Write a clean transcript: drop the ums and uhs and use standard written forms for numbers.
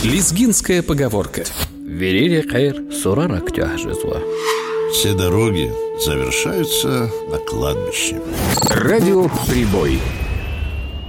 Лезгинская поговорка. Верили хайр сурарак тяжезла. Все дороги завершаются на кладбище. Радиоприбой.